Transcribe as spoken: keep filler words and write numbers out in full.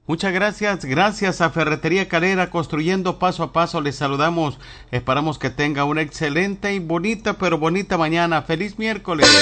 Muchas gracias, gracias a Ferretería Calera, construyendo paso a paso. Les saludamos, esperamos que tenga una excelente y bonita, pero bonita mañana. ¡Feliz miércoles!